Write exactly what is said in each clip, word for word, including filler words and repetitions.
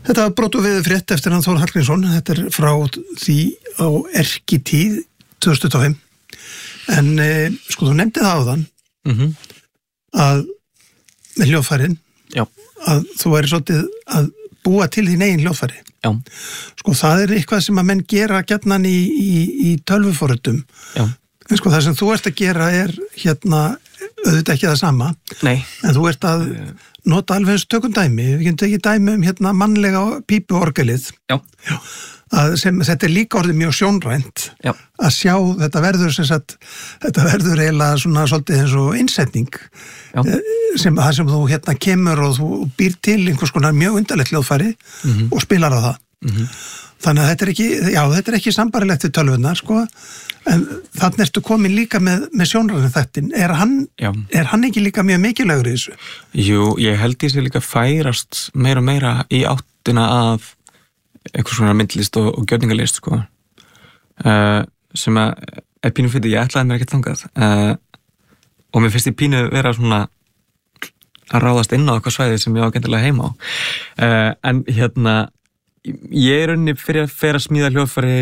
Þetta var brot og veður frétt eftir hann Þór Hallgrímsson. Þetta er frá því á erkitíð tvö þúsund tuttugu og fimm. En eh, sko, þú nefndi það áðan mm-hmm. að með hljóðfærin Já. Að þú væri svolítið að búa til þín eigin hljóðfæri. Já. Sko, það er eitthvað sem að menn gera gjarnan í, í, í tölvuforritum. Já. En sko, það sem þú ert að gera er hérna auðvitað ekki það sama. Nei. En þú ert að nota alveg eins tökum dæmi. Við getum tekið dæmi um hérna mannlega pípuorgelið. Já. Já. Að sem, þetta er líka orðið mjög sjónrænt. Já. Að sjá, þetta verður sem sagt, þetta verður eiginlega svona svolítið eins og innsetning. Já. Sem það sem þú hérna kemur og þú býr til einhvers konar mjög undarlegt hljóðfæri mm-hmm. og spilar á það. Mm-hmm. Þannig að þetta er ekki, já, þetta er ekki sambarilegt við tölvunar, sko, en þannig ertu komin líka með, með sjónræðin þettin. Er hann, Já. er hann ekki líka mjög mikilvægur í þessu? Jú, ég held ég sé líka færast meira og meira í áttina að einhvers svona myndlist og, og gjörningalist, sko. Uh, sem að er pínu fyrir, ég ætlaði mér ekkert þangað. Uh, og mér finnst ég pínu vera svona að ráðast inn á eitthvað svæði sem ég á gentilega heima á. Uh, en hérna, ég er rauninni fyrir að fyrir að smíða hljóðfæri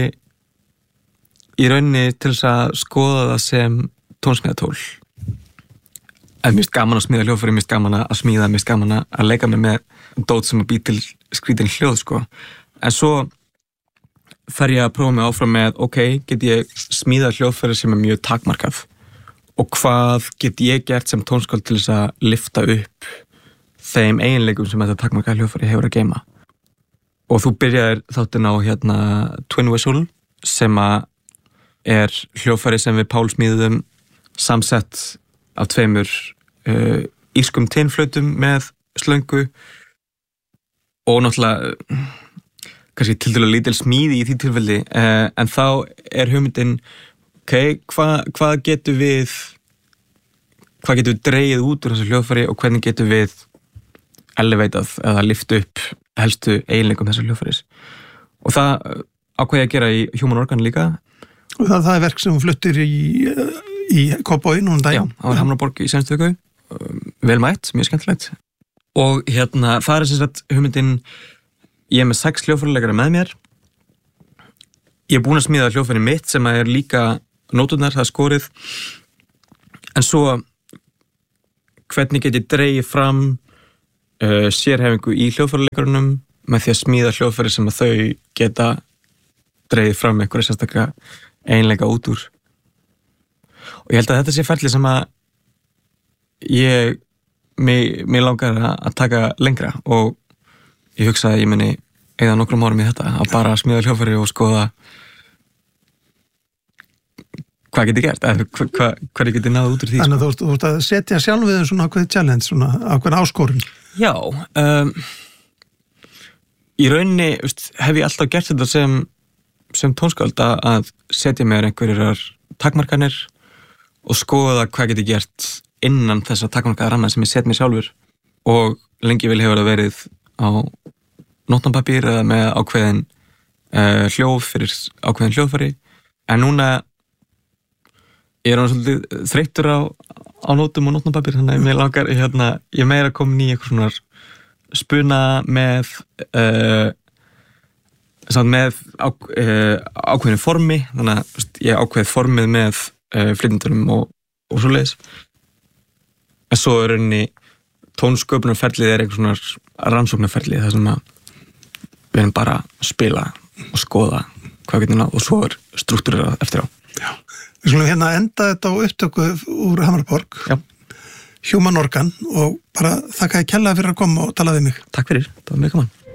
í rauninni til þess að skoða það sem tónsmíðatól. En mér finnst gaman að smíða hljóðfæri, mér finnst gaman að smíða, mér finnst gaman að leika mér með dót sem að bý til skrítin hljóð, sko. En svo fer ég að prófa mig áfram með, ok, get ég smíða hljóðfæri sem er mjög takmarkað og hvað get ég gert sem tónskáld til þess að lyfta upp þeim eiginleikum sem þetta takmarkað hljóðfæri hefur að geyma. Og þú byrjaðir þáttinn á hérna Twin Whistle sem að er hljóðfæri sem við Pál smíðum samsett af tveimur uh, írskum tinflautum með slöngu og náttúrulega uh, kannski til dælu lítil smíði í því tilfelli uh, en þá er hugmyndin ok, hvað hva getur við hvað getur við dreigið út úr þessu hljóðfæri og hvernig getur við elevatað eða lyft upp helstu eiginleikum þessu hljóðfæris. Og það ákveði að gera í Human Organ líka. Og það, það er verk sem hún fluttir í, í Kópavogi núna daginn. Já, á Hamraborg í senstu viku. Vel mætt, mjög skemmtilegt. Og hérna, það er sem sagt hugmyndin, ég er með sex hljóðfærileikara með mér. Ég er búin að smíða hljóðfæri mitt sem er líka nóturnar, það er skorið. En svo, hvernig get ég dreigið fram Uh, sérhefingu í hljóðfærileikarunum með því að smíða hljóðfæri sem að þau geta dreigið fram einhverja sérstaklega eiginleika út úr. Og ég held að þetta sé ferli sem að ég mig, mig langar að taka lengra og ég hugsa að ég muni eða nokkrum árum í þetta að bara smíða hljóðfæri og skoða hvað get ég gert, eða hvað hva, hva ég geti náð út úr því. Þannig að þú, þú ert að setja sjálf við svona ákveði challenge, svona ákveði áskorun. Já, um, í rauninni veist, hef ég alltaf gert þetta sem, sem tónskáld að setja mér einhverjar takmarkanir og skoða hvað get ég gert innan þessa takmarkaða ramma sem ég set mér sjálfur og lengi vel hefur það verið á nótnapapír eða með ákveðin uh, hljóð fyrir ákveðin hljóðfæri en núna ég er hann svolítið þreyttur á, á nótum og nótnapapír þannig að mér langar, hérna, ég meira komin í eitthvað svona spuna með uh, með á, uh, ákveðinu formi þannig að veist, ég ákveð formið með uh, flytjendunum og, og svo leiðis en svo er rauninni tónsköpunarferlið er eitthvað svona rannsóknarferlið þar sem að við erum bara að spila og skoða hvað getum náð og svo er struktúrerað eftir á. Já. Við skulum hérna enda þetta á upptöku úr Hamraborg. Já. Human Organ og bara þakka ég kærlega fyrir að koma og tala við mig. Takk fyrir, það var mjög gaman.